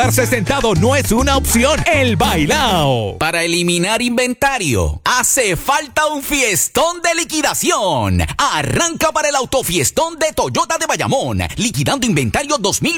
Quedarse sentado no es una opción. El bailao. Para eliminar inventario, hace falta un fiestón de liquidación. Arranca para el autofiestón de Toyota de Bayamón, liquidando inventario 2020.